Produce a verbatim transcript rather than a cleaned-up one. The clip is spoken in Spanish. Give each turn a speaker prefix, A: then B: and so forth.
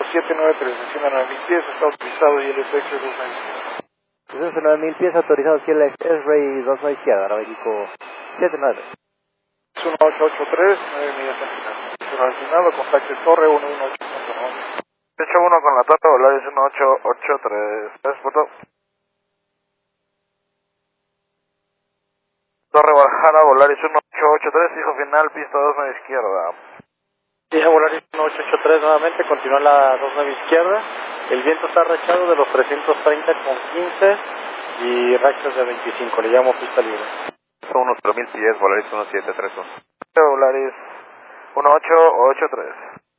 A: siete nueve tres, desciende nueve mil pies, está autorizado y el efecto es dos nueve izquierda.
B: Descenso nueve mil pies, autorizado cielo S-Ray dos nueve izquierda, ahora México siete nueve.
A: uno ocho ocho tres, nueve millas al final. Al final, contacte torre uno uno ocho punto nueve.
C: ocho uno con la torre, Volaris uno ocho ocho tres. Gracias, puerto. Torre Guadalajara, Volaris uno ocho ocho tres, fijo final, pista dos nueve izquierda.
A: Dije Volaris uno ocho ocho tres nuevamente, continúa la dos nueve izquierda. El viento está rachado de los trescientos treinta con quince y rachas de veinticinco, le llamo pista libre.
C: Son unos tres mil pies, Volaris uno siete tres uno. Volaris uno ocho ocho tres.